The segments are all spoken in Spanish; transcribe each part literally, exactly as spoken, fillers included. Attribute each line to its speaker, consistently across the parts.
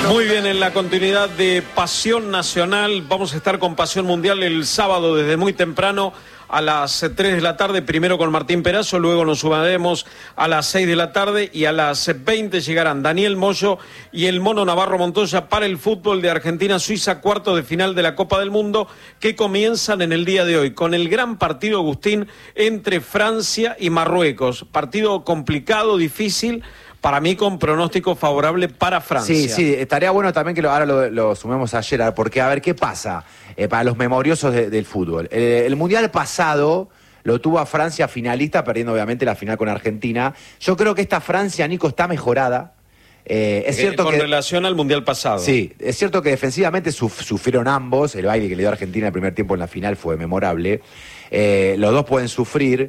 Speaker 1: Muy bien, en la continuidad de Pasión Nacional, vamos a estar con Pasión Mundial el sábado desde muy temprano a las tres de la tarde, primero con Martín Perazo, luego nos sumaremos a las seis de la tarde y a las veinte llegarán Daniel Moyo y el Mono Navarro Montoya para el fútbol de Argentina-Suiza, cuarto de final de la Copa del Mundo, que comienzan en el día de hoy con el gran partido, Agustín, entre Francia y Marruecos. Partido complicado, difícil, para mí con pronóstico favorable para Francia.
Speaker 2: Sí, sí, estaría bueno también que lo, ahora lo, lo sumemos a Gerard, porque a ver, ¿qué pasa eh, para los memoriosos de, del fútbol? Eh, el Mundial pasado lo tuvo a Francia finalista, perdiendo obviamente la final con Argentina. Yo creo que esta Francia, Nico, está mejorada. Eh, es cierto
Speaker 1: con
Speaker 2: que,
Speaker 1: relación al Mundial pasado.
Speaker 2: Sí, es cierto que defensivamente suf, sufrieron ambos. El baile que le dio a Argentina el primer tiempo en la final fue memorable. Eh, los dos pueden sufrir.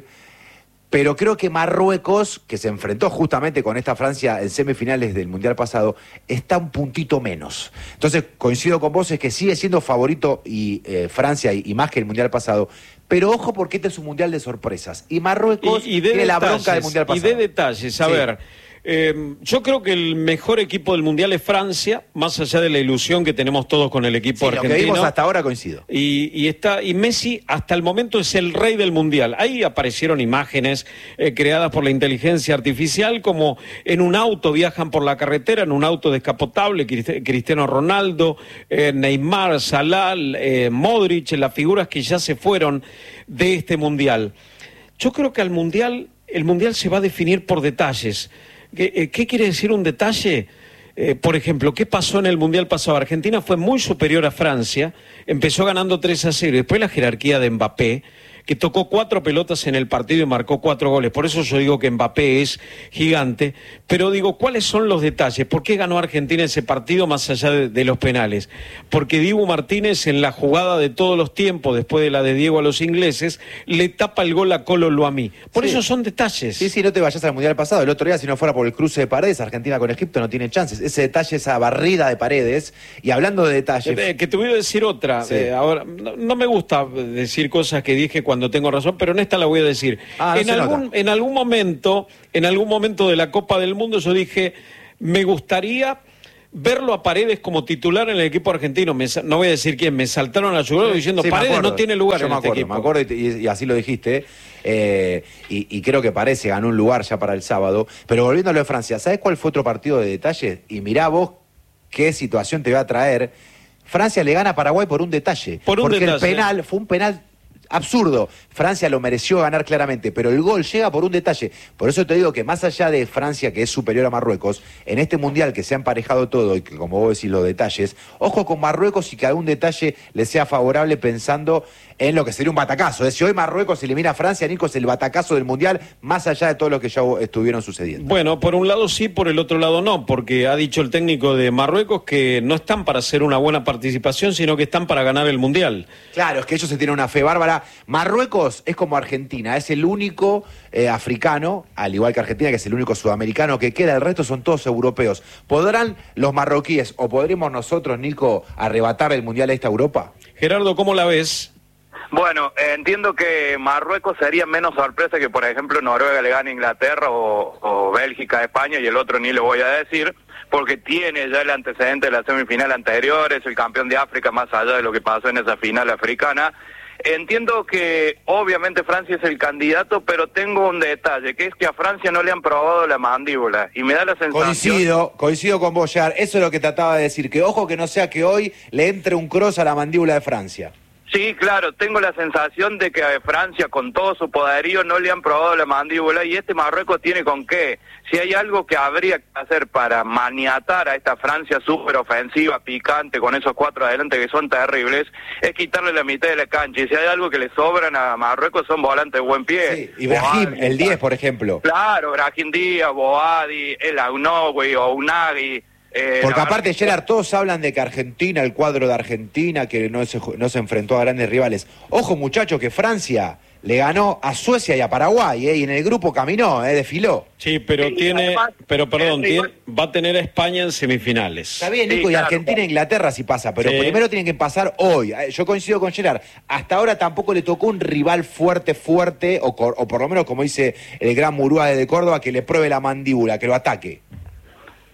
Speaker 2: Pero creo que Marruecos, que se enfrentó justamente con esta Francia en semifinales del Mundial pasado, está un puntito menos. Entonces, coincido con vos, es que sigue siendo favorito y eh, Francia y, y más que el Mundial pasado. Pero ojo, porque este es un Mundial de sorpresas. Y Marruecos
Speaker 1: y, y de
Speaker 2: tiene
Speaker 1: detalles,
Speaker 2: la bronca del Mundial pasado.
Speaker 1: Y de detalles, a sí. ver... Eh, yo creo que el mejor equipo del Mundial es Francia, más allá de la ilusión que tenemos todos con el equipo
Speaker 2: sí,
Speaker 1: argentino.
Speaker 2: Lo que vimos hasta ahora coincido.
Speaker 1: Y, y, está, y Messi hasta el momento es el rey del Mundial. Ahí aparecieron imágenes eh, creadas por la inteligencia artificial, como en un auto viajan por la carretera, en un auto descapotable, Cristiano Ronaldo, eh, Neymar, Salah, eh, Modric, las figuras que ya se fueron de este Mundial. Yo creo que al Mundial, el Mundial se va a definir por detalles. ¿Qué, ¿Qué quiere decir un detalle? Eh, por ejemplo, ¿qué pasó en el Mundial pasado? Argentina fue muy superior a Francia, empezó ganando tres a cero, después la jerarquía de Mbappé, que tocó cuatro pelotas en el partido y marcó cuatro goles. Por eso yo digo que Mbappé es gigante. Pero digo, ¿cuáles son los detalles? ¿Por qué ganó Argentina ese partido más allá de, de los penales? Porque Dibu Martínez, en la jugada de todos los tiempos, después de la de Diego a los ingleses, le tapa el gol a Kolo Luamí. Por sí. eso son detalles.
Speaker 2: Sí, sí, no te vayas al Mundial pasado. El otro día, si no fuera por el cruce de Paredes, Argentina con Egipto no tiene chances. Ese detalle, esa barrida de Paredes. Y hablando de detalles...
Speaker 1: Eh, que te voy a decir otra.
Speaker 2: Sí.
Speaker 1: Eh, ahora, no, no me gusta decir cosas que dije cuando cuando tengo razón, pero en esta la voy a decir.
Speaker 2: Ah, no
Speaker 1: en, algún, en algún momento, en algún momento de la Copa del Mundo yo dije, me gustaría verlo a Paredes como titular en el equipo argentino. Me, no voy a decir quién, me saltaron a su diciendo,
Speaker 2: sí,
Speaker 1: Paredes no tiene lugar
Speaker 2: yo
Speaker 1: en
Speaker 2: me
Speaker 1: este
Speaker 2: acuerdo,
Speaker 1: equipo.
Speaker 2: Me acuerdo y, y así lo dijiste. Eh, y, y creo que parece ganó un lugar ya para el sábado. Pero volviendo a lo de Francia, ¿sabés cuál fue otro partido de detalles? Y mirá vos qué situación te va a traer. Francia le gana a Paraguay por un detalle.
Speaker 1: Por un
Speaker 2: porque
Speaker 1: detalle.
Speaker 2: el penal fue un penal absurdo. Francia lo mereció ganar claramente, pero el gol llega por un detalle. Por eso te digo que más allá de Francia, que es superior a Marruecos, en este Mundial que se ha emparejado todo y que, como vos decís, los detalles, ojo con Marruecos y que algún detalle le sea favorable pensando en lo que sería un batacazo. ¿eh? Si hoy Marruecos elimina a Francia, Nico, es el batacazo del Mundial, más allá de todo lo que ya estuvieron sucediendo.
Speaker 1: Bueno, por un lado sí, por el otro lado no, porque ha dicho el técnico de Marruecos que no están para hacer una buena participación, sino que están para ganar el Mundial.
Speaker 2: Claro, es que ellos se tienen una fe bárbara. Marruecos es como Argentina, es el único eh, africano, al igual que Argentina, que es el único sudamericano que queda, el resto son todos europeos. ¿Podrán los marroquíes o podremos nosotros, Nico, arrebatar el Mundial a esta Europa?
Speaker 1: Gerardo, ¿cómo la ves?
Speaker 3: Bueno, eh, entiendo que Marruecos sería menos sorpresa que, por ejemplo, Noruega le gane a Inglaterra o, o Bélgica a España, y el otro ni lo voy a decir, porque tiene ya el antecedente de la semifinal anterior, es el campeón de África más allá de lo que pasó en esa final africana. Entiendo que obviamente Francia es el candidato, pero tengo un detalle, que es que a Francia no le han probado la mandíbula, y me da la sensación...
Speaker 2: Coincido, coincido con vos, Jar. Eso es lo que trataba de decir, que ojo que no sea que hoy le entre un cross a la mandíbula de Francia.
Speaker 3: Sí, claro, tengo la sensación de que a Francia, con todo su poderío, no le han probado la mandíbula, y este Marruecos tiene con qué. Si hay algo que habría que hacer para maniatar a esta Francia súper ofensiva, picante, con esos cuatro adelante que son terribles, es quitarle la mitad de la cancha. Y si hay algo que le sobran a Marruecos son volantes de buen pie.
Speaker 2: Sí, y Brahim, Boadi, el diez, por ejemplo.
Speaker 3: Claro, Brahim Díaz, Boadi, El Aunogui o Unagui.
Speaker 2: Eh, Porque aparte, Gerard, todos hablan de que Argentina, el cuadro de Argentina, que no se, no se enfrentó a grandes rivales. Ojo, muchachos, que Francia le ganó a Suecia y a Paraguay, ¿eh? Y en el grupo caminó, ¿eh? Desfiló.
Speaker 1: Sí, pero
Speaker 3: sí,
Speaker 1: tiene,
Speaker 3: además,
Speaker 1: pero perdón,
Speaker 3: sí,
Speaker 1: tiene, va a tener a España en semifinales.
Speaker 2: Está bien, Nico,
Speaker 3: sí,
Speaker 2: y
Speaker 3: claro,
Speaker 2: Argentina e Inglaterra sí pasa, pero
Speaker 1: sí.
Speaker 2: primero tienen que pasar hoy. Yo coincido con Gerard, hasta ahora tampoco le tocó un rival fuerte, fuerte, o, o por lo menos, como dice el gran Murúa de Córdoba, que le pruebe la mandíbula, que lo ataque.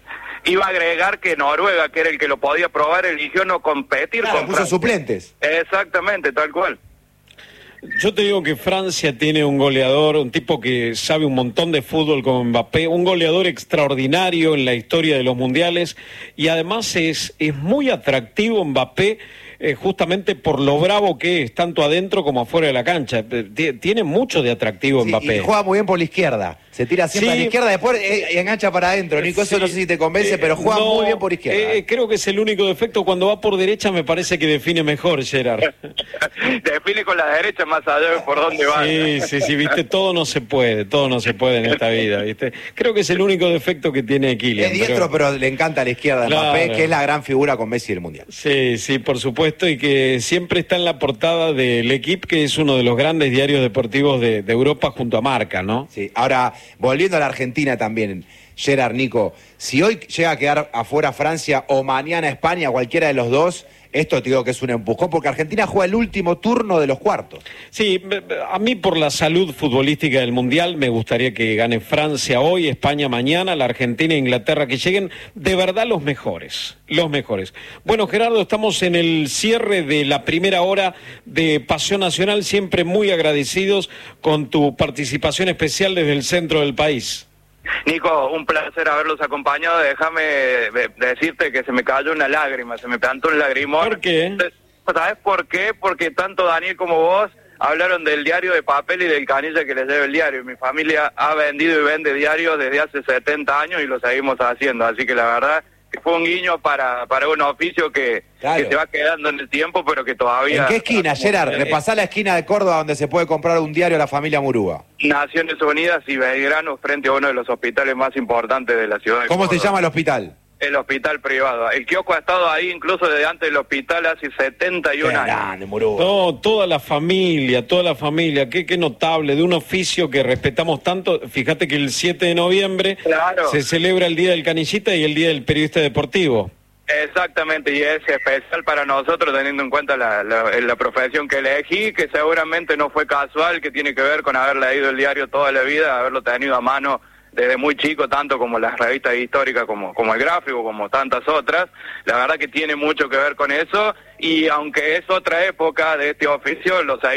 Speaker 3: Iba a agregar que Noruega, que era el que lo podía probar, eligió no competir
Speaker 2: Claro,
Speaker 3: con
Speaker 2: puso
Speaker 3: Francia.
Speaker 2: suplentes.
Speaker 3: Exactamente, tal cual.
Speaker 1: Yo te digo que Francia tiene un goleador, un tipo que sabe un montón de fútbol como Mbappé, un goleador extraordinario en la historia de los mundiales, y además es, es muy atractivo Mbappé, eh, justamente por lo bravo que es, tanto adentro como afuera de la cancha. T- Tiene mucho de atractivo
Speaker 2: Sí,
Speaker 1: Mbappé.
Speaker 2: y juega muy bien por la izquierda. Se tira siempre
Speaker 1: Sí.
Speaker 2: a la izquierda, después eh, engancha para adentro. Nico, eso
Speaker 1: Sí.
Speaker 2: no sé si te convence,
Speaker 1: Eh,
Speaker 2: pero juega
Speaker 1: no,
Speaker 2: muy bien por izquierda.
Speaker 1: eh, creo que es el único defecto. Cuando va por derecha me parece que define mejor, Gerard.
Speaker 3: Define con la derecha más allá de por dónde va.
Speaker 1: Sí, sí, sí, viste, todo no se puede, todo no se puede en esta vida, viste. Creo que es el único defecto que tiene Kylian.
Speaker 2: Es diestro, pero... le encanta a la izquierda
Speaker 1: Claro.
Speaker 2: Mbappé, que es la gran figura con Messi del Mundial.
Speaker 1: Sí, sí, por supuesto, y que siempre está en la portada del Equipo, que es uno de los grandes diarios deportivos de, de Europa junto a Marca, ¿no?
Speaker 2: Sí. Ahora, volviendo a la Argentina también, Gerard, Nico, si hoy llega a quedar afuera Francia o mañana España, cualquiera de los dos, esto te digo que es un empujón, porque Argentina juega el último turno de los cuartos.
Speaker 1: Sí, a mí por la salud futbolística del Mundial me gustaría que gane Francia hoy, España mañana, la Argentina e Inglaterra, que lleguen de verdad los mejores, los mejores. Bueno, Gerardo, estamos en el cierre de la primera hora de Pasión Nacional, siempre muy agradecidos con tu participación especial desde el centro del país.
Speaker 3: Nico, un placer haberlos acompañado. Déjame decirte que se me cayó una lágrima, se me plantó un lagrimón.
Speaker 1: ¿Por qué?
Speaker 3: ¿Sabes por qué? Porque tanto Daniel como vos hablaron del diario de papel y del canilla que les lleva el diario. Mi familia ha vendido y vende diarios desde hace setenta años y lo seguimos haciendo. Así que la verdad que fue un guiño para, para un oficio que,
Speaker 2: Claro.
Speaker 3: que se va quedando en el tiempo, pero que todavía...
Speaker 2: ¿En qué esquina, Gerard? Repasá la esquina de Córdoba donde se puede comprar un diario a la familia Murúa.
Speaker 3: Naciones Unidas y Belgrano, frente a uno de los hospitales más importantes de la ciudad de
Speaker 2: ¿Cómo se
Speaker 3: Córdoba.
Speaker 2: llama el hospital?
Speaker 3: El hospital privado. El kiosco ha estado ahí incluso desde antes del hospital hace setenta y un
Speaker 2: Qué
Speaker 3: años.
Speaker 2: grande, Murúa.
Speaker 1: No, toda la familia, toda la familia, qué, qué notable, de un oficio que respetamos tanto. Fíjate que el siete de noviembre
Speaker 3: Claro.
Speaker 1: se celebra el Día del Canillita y el Día del Periodista Deportivo.
Speaker 3: Exactamente, y es especial para nosotros teniendo en cuenta la, la, la profesión que elegí, que seguramente no fue casual, que tiene que ver con haber leído el diario toda la vida, haberlo tenido a mano desde muy chico, tanto como las revistas históricas, como, como el gráfico, como tantas otras. La verdad que tiene mucho que ver con eso, y aunque es otra época de este oficio, lo